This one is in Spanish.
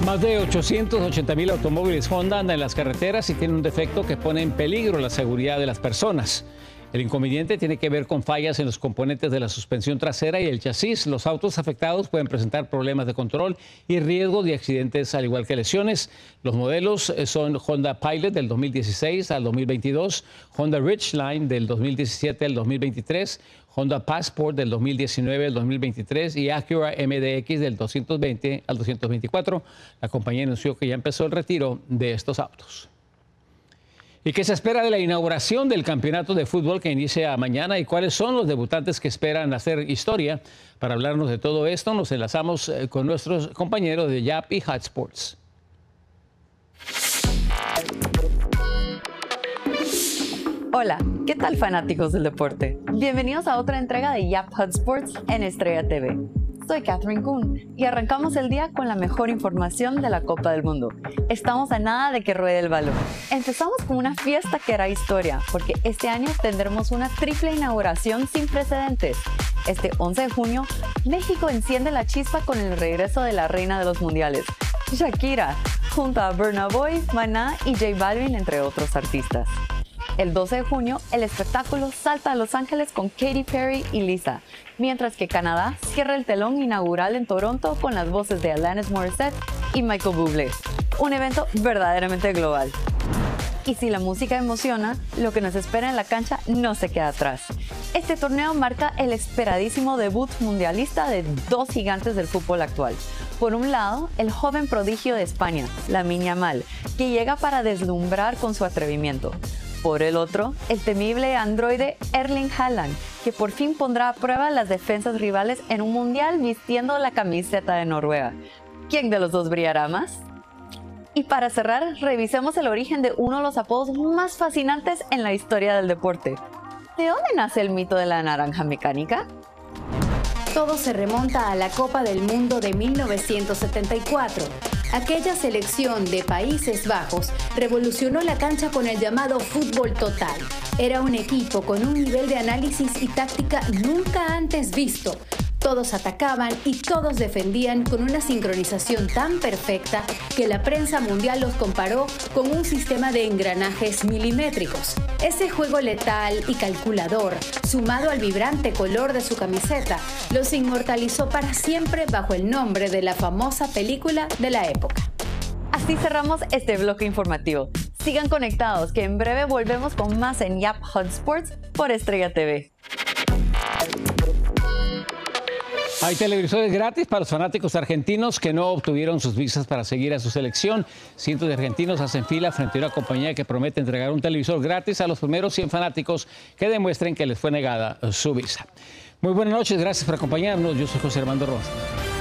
Más de 880,000 automóviles Honda andan en las carreteras y tienen un defecto que pone en peligro la seguridad de las personas. El inconveniente tiene que ver con fallas en los componentes de la suspensión trasera y el chasis. Los autos afectados pueden presentar problemas de control y riesgo de accidentes, al igual que lesiones. Los modelos son Honda Pilot del 2016 al 2022, Honda Ridgeline del 2017 al 2023, Honda Passport del 2019 al 2023 y Acura MDX del 220 al 224. La compañía anunció que ya empezó el retiro de estos autos. ¿Y qué se espera de la inauguración del campeonato de fútbol que inicia mañana y cuáles son los debutantes que esperan hacer historia? Para hablarnos de todo esto, nos enlazamos con nuestros compañeros de Yap y Hot Sports. Hola, ¿qué tal fanáticos del deporte? Bienvenidos a otra entrega de Yap Hot Sports en Estrella TV. Soy Catherine Kuhn y arrancamos el día con la mejor información de la Copa del Mundo. Estamos a nada de que ruede el balón. Empezamos con una fiesta que hará historia, porque este año tendremos una triple inauguración sin precedentes. Este 11 de junio, México enciende la chispa con el regreso de la reina de los mundiales, Shakira, junto a Burna Boy, Maná y J Balvin, entre otros artistas. El 12 de junio, el espectáculo salta a Los Ángeles con Katy Perry y Lisa, mientras que Canadá cierra el telón inaugural en Toronto con las voces de Alanis Morissette y Michael Bublé. Un evento verdaderamente global. Y si la música emociona, lo que nos espera en la cancha no se queda atrás. Este torneo marca el esperadísimo debut mundialista de dos gigantes del fútbol actual. Por un lado, el joven prodigio de España, Lamine Yamal, que llega para deslumbrar con su atrevimiento. Por el otro, el temible androide Erling Haaland, que por fin pondrá a prueba las defensas rivales en un mundial vistiendo la camiseta de Noruega. ¿Quién de los dos brillará más? Y para cerrar, revisemos el origen de uno de los apodos más fascinantes en la historia del deporte. ¿De dónde nace el mito de la naranja mecánica? Todo se remonta a la Copa del Mundo de 1974. Aquella selección de Países Bajos revolucionó la cancha con el llamado fútbol total. Era un equipo con un nivel de análisis y táctica nunca antes visto. Todos atacaban y todos defendían con una sincronización tan perfecta que la prensa mundial los comparó con un sistema de engranajes milimétricos. Ese juego letal y calculador, sumado al vibrante color de su camiseta, los inmortalizó para siempre bajo el nombre de la famosa película de la época. Así cerramos este bloque informativo. Sigan conectados, que en breve volvemos con más en Yap Hot Sports por Estrella TV. Hay televisores gratis para los fanáticos argentinos que no obtuvieron sus visas para seguir a su selección. Cientos de argentinos hacen fila frente a una compañía que promete entregar un televisor gratis a los primeros 100 fanáticos que demuestren que les fue negada su visa. Muy buenas noches, gracias por acompañarnos. Yo soy José Armando Rojas.